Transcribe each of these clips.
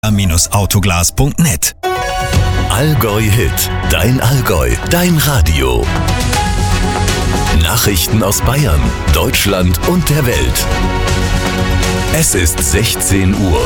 Autoglas.net. Allgäu Hit, dein Allgäu, dein Radio. Nachrichten aus Bayern, Deutschland und der Welt. Es ist 16 Uhr.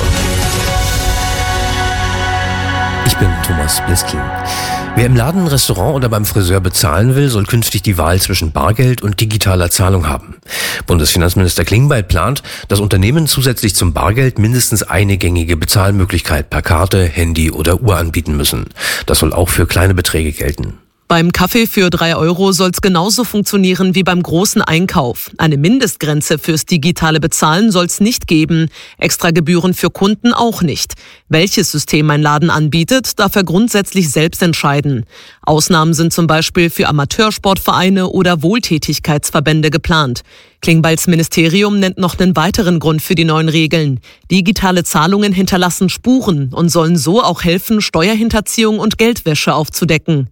Ich bin Thomas Bliskin. Wer im Laden, Restaurant oder beim Friseur bezahlen will, soll künftig die Wahl zwischen Bargeld und digitaler Zahlung haben. Bundesfinanzminister Klingbeil plant, dass Unternehmen zusätzlich zum Bargeld mindestens eine gängige Bezahlmöglichkeit per Karte, Handy oder Uhr anbieten müssen. Das soll auch für kleine Beträge gelten. Beim Kaffee für 3 Euro soll es genauso funktionieren wie beim großen Einkauf. Eine Mindestgrenze fürs digitale Bezahlen soll es nicht geben. Extra Gebühren für Kunden auch nicht. Welches System ein Laden anbietet, darf er grundsätzlich selbst entscheiden. Ausnahmen sind zum Beispiel für Amateursportvereine oder Wohltätigkeitsverbände geplant. Klingbeils Ministerium nennt noch einen weiteren Grund für die neuen Regeln. Digitale Zahlungen hinterlassen Spuren und sollen so auch helfen, Steuerhinterziehung und Geldwäsche aufzudecken.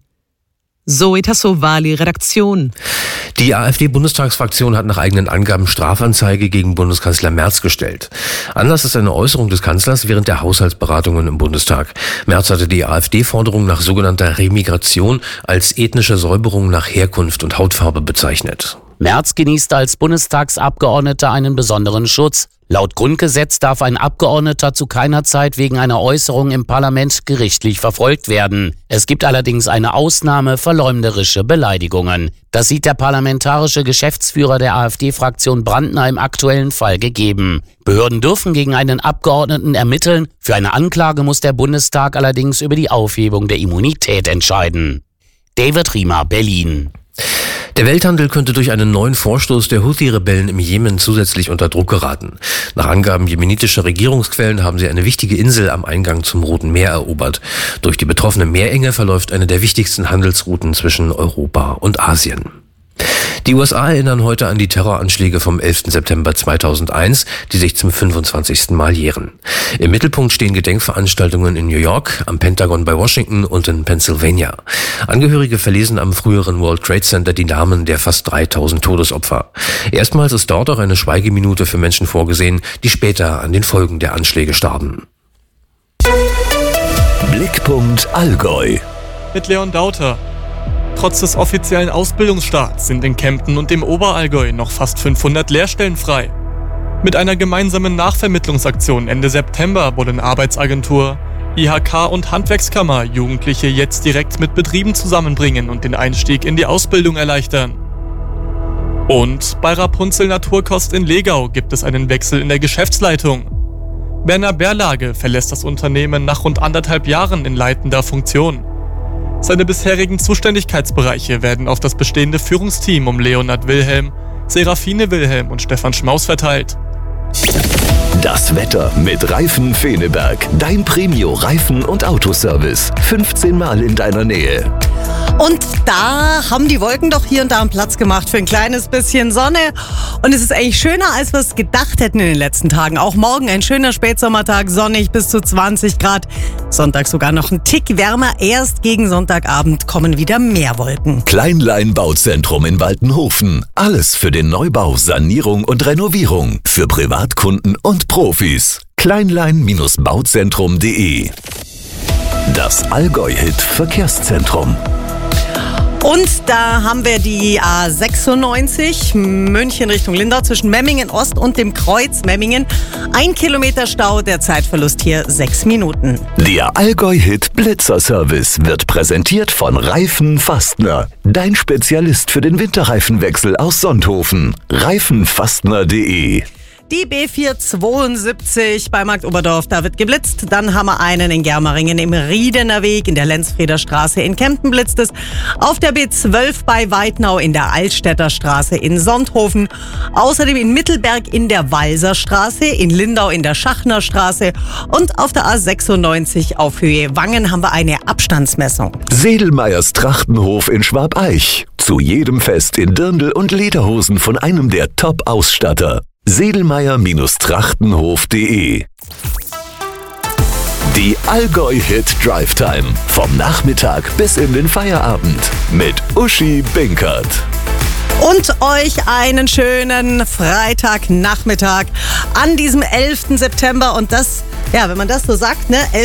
Zoe Tassovali, Redaktion. Die AfD-Bundestagsfraktion hat nach eigenen Angaben Strafanzeige gegen Bundeskanzler Merz gestellt. Anlass ist eine Äußerung des Kanzlers während der Haushaltsberatungen im Bundestag. Merz hatte die AfD-Forderung nach sogenannter Remigration als ethnische Säuberung nach Herkunft und Hautfarbe bezeichnet. Merz genießt als Bundestagsabgeordneter einen besonderen Schutz. Laut Grundgesetz darf ein Abgeordneter zu keiner Zeit wegen einer Äußerung im Parlament gerichtlich verfolgt werden. Es gibt allerdings eine Ausnahme: verleumderische Beleidigungen. Das sieht der parlamentarische Geschäftsführer der AfD-Fraktion Brandner im aktuellen Fall gegeben. Behörden dürfen gegen einen Abgeordneten ermitteln. Für eine Anklage muss der Bundestag allerdings über die Aufhebung der Immunität entscheiden. David Riemer, Berlin. Der Welthandel könnte durch einen neuen Vorstoß der Houthi-Rebellen im Jemen zusätzlich unter Druck geraten. Nach Angaben jemenitischer Regierungsquellen haben sie eine wichtige Insel am Eingang zum Roten Meer erobert. Durch die betroffene Meerenge verläuft eine der wichtigsten Handelsrouten zwischen Europa und Asien. Die USA erinnern heute an die Terroranschläge vom 11. September 2001, die sich zum 25. Mal jähren. Im Mittelpunkt stehen Gedenkveranstaltungen in New York, am Pentagon bei Washington und in Pennsylvania. Angehörige verlesen am früheren World Trade Center die Namen der fast 3000 Todesopfer. Erstmals ist dort auch eine Schweigeminute für Menschen vorgesehen, die später an den Folgen der Anschläge starben. Blickpunkt Allgäu. Mit Leon Dauter. Trotz des offiziellen Ausbildungsstarts sind in Kempten und dem Oberallgäu noch fast 500 Lehrstellen frei. Mit einer gemeinsamen Nachvermittlungsaktion Ende September wollen Arbeitsagentur, IHK und Handwerkskammer Jugendliche jetzt direkt mit Betrieben zusammenbringen und den Einstieg in die Ausbildung erleichtern. Und bei Rapunzel Naturkost in Legau gibt es einen Wechsel in der Geschäftsleitung. Werner Berlage verlässt das Unternehmen nach rund 1,5 Jahren in leitender Funktion. Seine bisherigen Zuständigkeitsbereiche werden auf das bestehende Führungsteam um Leonhard Wilhelm, Serafine Wilhelm und Stefan Schmaus verteilt. Das Wetter mit Reifen Feneberg. Dein Premio-Reifen- und Autoservice. 15 Mal in deiner Nähe. Und da haben die Wolken doch hier und da einen Platz gemacht für ein kleines bisschen Sonne. Und es ist eigentlich schöner, als wir es gedacht hätten in den letzten Tagen. Auch morgen ein schöner Spätsommertag, sonnig bis zu 20 Grad. Sonntag sogar noch ein Tick wärmer. Erst gegen Sonntagabend kommen wieder mehr Wolken. Kleinlein Bauzentrum in Waltenhofen. Alles für den Neubau, Sanierung und Renovierung. Für Privatkunden und Profis. Kleinlein-bauzentrum.de. Das Allgäu-Hit Verkehrszentrum. Und da haben wir die A96 München Richtung Lindau zwischen Memmingen Ost und dem Kreuz Memmingen. 1 Kilometer Stau, der Zeitverlust hier 6 Minuten. Der Allgäu-Hit Blitzer-Service wird präsentiert von Reifen Fastner. Dein Spezialist für den Winterreifenwechsel aus Sonthofen. Reifenfastner.de. Die B472 bei Markt Oberdorf, da wird geblitzt. Dann haben wir einen in Germeringen im Riedener Weg, in der Lenzfrieder Straße in Kempten blitzt es. Auf der B12 bei Weidnau in der Altstädter Straße in Sonthofen. Außerdem in Mittelberg in der Walser Straße, in Lindau in der Schachner Straße und auf der A96 auf Höhe Wangen haben wir eine Abstandsmessung. Sedelmeyers Trachtenhof in Schwabeich. Zu jedem Fest in Dirndl und Lederhosen von einem der Top-Ausstatter. Sedelmeyer-Trachtenhof.de. Die Allgäu-Hit Drive Time. Vom Nachmittag bis in den Feierabend. Mit Uschi Binkert. Und euch einen schönen Freitagnachmittag an diesem 11. September. Und das Ja, wenn man das so sagt, ne?